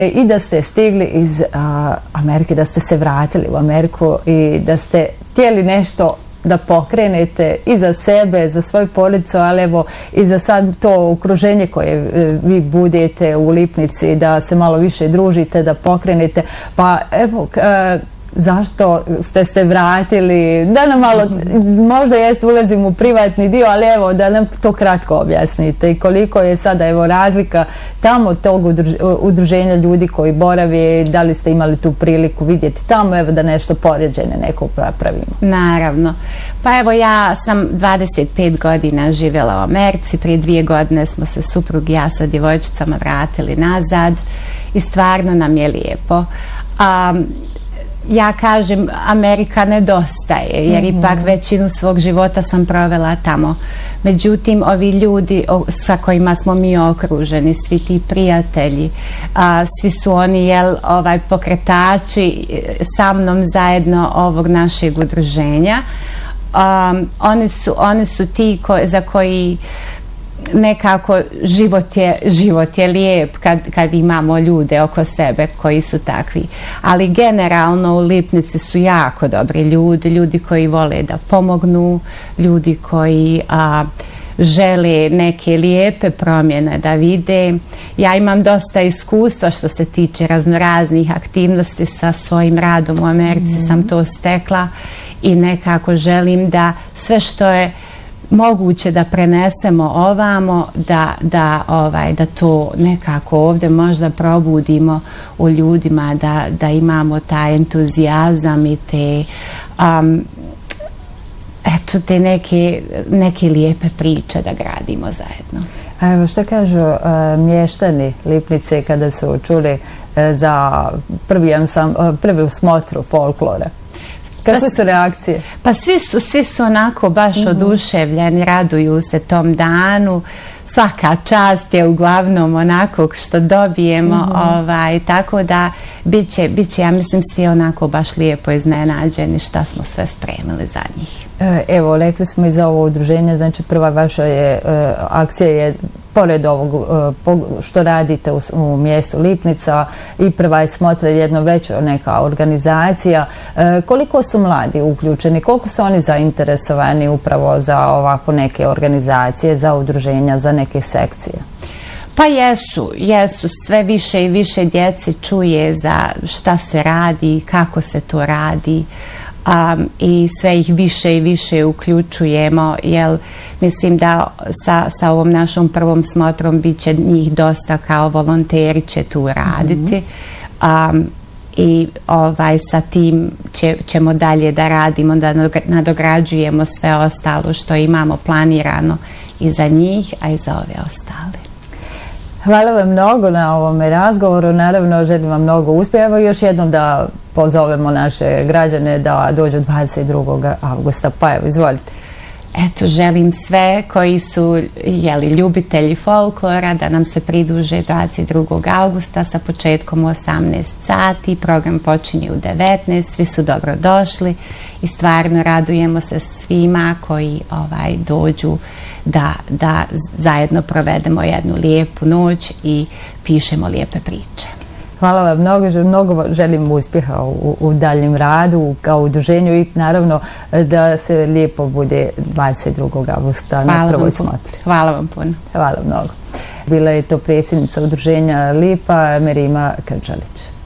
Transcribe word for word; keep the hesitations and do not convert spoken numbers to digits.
I da ste stigli iz a, Amerike, da ste se vratili u Ameriku i da ste htjeli nešto da pokrenete i za sebe, za svoju porodicu, ali evo i za sad to okruženje koje e, vi budete u Lipnici, da se malo više družite, da pokrenete. Pa evo, e, zašto ste se vratili? Da nam malo, možda jest ulazim u privatni dio, ali evo da nam to kratko objasnite i koliko je sada evo razlika tamo tog udruženja ljudi koji borave, da li ste imali tu priliku vidjeti tamo, evo da nešto poređene neko pravimo. Naravno. Pa evo ja sam dvadeset pet godina živjela u Americi, prije dvije godine smo se suprug i ja sa djevojčicama vratili nazad i stvarno nam je lijepo. Um, Ja kažem, Amerika nedostaje, jer mm-hmm. ipak većinu svog života sam provela tamo. Međutim, ovi ljudi sa kojima smo mi okruženi, svi ti prijatelji, a, svi su oni jel, ovaj, pokretači sa mnom zajedno ovog našeg udruženja. Um, oni, su, oni su ti ko, za koji nekako život je, život je lijep kad, kad imamo ljude oko sebe koji su takvi. Ali generalno u Lipnici su jako dobri ljudi, ljudi koji vole da pomognu, ljudi koji a, žele neke lijepe promjene da vide. Ja imam dosta iskustva što se tiče raznoraznih aktivnosti sa svojim radom u Americi, mm. sam to stekla i nekako želim da sve što je moguće da prenesemo ovamo, da, da, ovaj, da to nekako ovdje možda probudimo u ljudima, da, da imamo taj entuzijazam i te, um, eto, te neke, neke lijepe priče da gradimo zajedno. A evo što kažu uh, mještani Lipnice kada su čuli uh, za prvi, ansam, uh, prvi smotru folklora? Kakve su reakcije? Pa svi su, svi su onako baš mm-hmm. oduševljeni, raduju se tom danu. Svaka čast je uglavnom onako što dobijemo, mm-hmm. ovaj, tako da bit će, bit će, ja mislim, svi onako baš lijepo iznenađeni šta smo sve spremili za njih. Evo, rekli smo i za ovo udruženje, znači prva vaša je, akcija je pored ovog što radite u, u mjestu Lipnica i prva je smotra jedno veća neka organizacija. Koliko su mladi uključeni, koliko su oni zainteresovani upravo za ovako neke organizacije, za udruženja, za neke sekcije? Pa jesu, jesu. Sve više i više djece čuje za šta se radi, kako se to radi. Um, i sve ih više i više uključujemo, jer mislim da sa, sa ovom našom prvom smotrom bit će njih dosta kao volonteri će tu raditi. Mm-hmm. um, i ovaj, sa tim će, ćemo dalje da radimo, da nadograđujemo sve ostalo što imamo planirano i za njih, a i za ove ostale. Hvala vam mnogo na ovom razgovoru, naravno želim vam mnogo uspjeha. Evo još jednom da pozovemo naše građane da dođu dvadeset drugog avgusta, pa evo izvolite. Eto, želim sve koji su jeli, ljubitelji folklora da nam se pridruže dvadeset drugog avgusta sa početkom u osamnaest sati. Program počinje u devetnaest, svi su dobro došli i stvarno radujemo se svima koji ovaj, dođu da, da zajedno provedemo jednu lijepu noć i pišemo lijepe priče. Hvala vam mnogo, mnogo želim uspjeha u, u daljnjem radu kao udruženju i naravno da se lijepo bude dvadeset drugog avgusta na prvoj smotri. Hvala vam puno. Hvala mnogo. Bila je to predsjednica udruženja Lipa, Merima Krđalić.